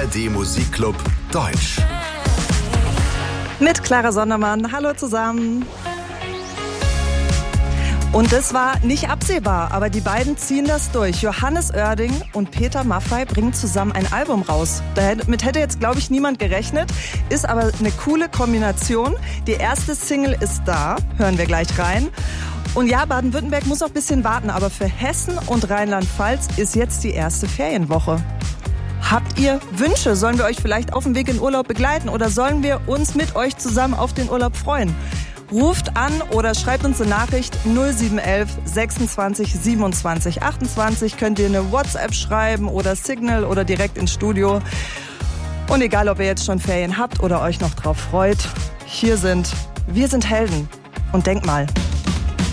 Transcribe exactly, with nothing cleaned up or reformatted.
D Musikclub Deutsch. Mit Clara Sondermann. Hallo zusammen. Und es war nicht absehbar, aber die beiden ziehen das durch. Johannes Oerding und Peter Maffay bringen zusammen ein Album raus. Damit hätte jetzt, glaube ich, niemand gerechnet. Ist aber eine coole Kombination. Die erste Single ist da. Hören wir gleich rein. Und ja, Baden-Württemberg muss noch ein bisschen warten, aber für Hessen und Rheinland-Pfalz ist jetzt die erste Ferienwoche. Habt ihr Wünsche? Sollen wir euch vielleicht auf dem Weg in Urlaub begleiten oder sollen wir uns mit euch zusammen auf den Urlaub freuen? Ruft an oder schreibt uns eine Nachricht null sieben eins eins sechsundzwanzig siebenundzwanzig achtundzwanzig. Könnt ihr eine WhatsApp schreiben oder Signal oder direkt ins Studio. Und egal, ob ihr jetzt schon Ferien habt oder euch noch drauf freut, hier sind Wir sind Helden und Denkmal.